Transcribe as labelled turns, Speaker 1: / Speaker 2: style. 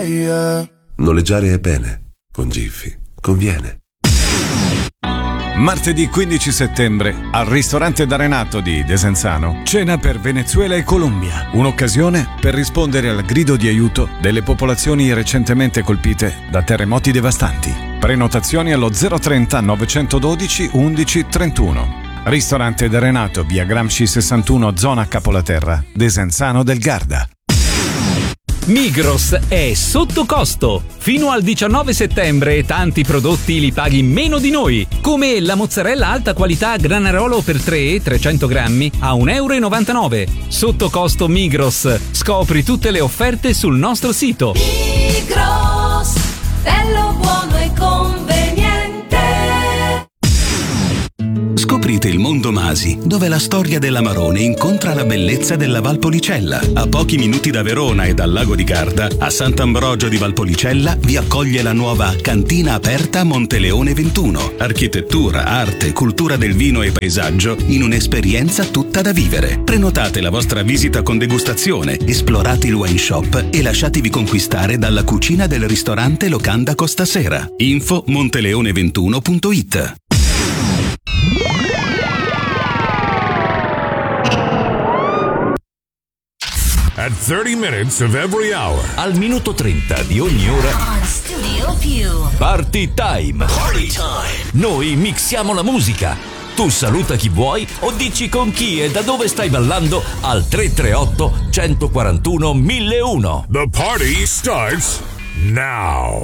Speaker 1: Noleggiare è bene, con Giffy conviene.
Speaker 2: Martedì 15 settembre, al ristorante d'Arenato di Desenzano, cena per Venezuela e Colombia. Un'occasione per rispondere al grido di aiuto delle popolazioni recentemente colpite da terremoti devastanti. Prenotazioni allo 030 912 11 31. Ristorante d'Arenato, via Gramsci 61, zona Capolaterra, Desenzano del Garda.
Speaker 3: Migros è sotto costo. Fino al 19 settembre tanti prodotti li paghi meno di noi, come la mozzarella alta qualità Granarolo per 300 grammi a 1,99 €. Sotto costo Migros. Scopri tutte le offerte sul nostro sito.
Speaker 4: Migros, bello, buono e conveniente.
Speaker 5: Scoprite il mondo Masi, dove la storia dell'Amarone incontra la bellezza della Valpolicella. A pochi minuti da Verona e dal lago di Garda, a Sant'Ambrogio di Valpolicella, vi accoglie la nuova Cantina Aperta Monteleone 21. Architettura, arte, cultura del vino e paesaggio in un'esperienza tutta da vivere. Prenotate la vostra visita con degustazione, esplorate il wine shop e lasciatevi conquistare dalla cucina del ristorante Locanda Costasera. Info monteleone21.it.
Speaker 6: At 30 minutes of every hour.
Speaker 7: Al minuto 30 di ogni ora.
Speaker 4: On Studio Più.
Speaker 7: Party time. Party time. Noi mixiamo la musica. Tu saluta chi vuoi o dici con chi e da dove stai ballando al 338 141 1001.
Speaker 6: The party starts now.